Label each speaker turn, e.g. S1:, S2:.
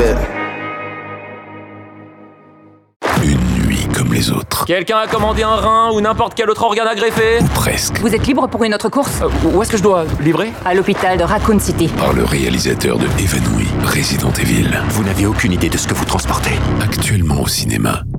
S1: bit.
S2: Une nuit comme les autres.
S3: Quelqu'un a commandé un rein ou n'importe quel autre organe à greffer?
S2: Ou presque.
S4: Vous êtes libre pour une autre course?
S3: Où est-ce que je dois livrer?
S4: À l'hôpital de Raccoon City.
S2: Par le réalisateur de Évanoui, Resident Evil.
S5: Vous n'avez aucune idée de ce que vous transportez.
S2: Actuellement au cinéma.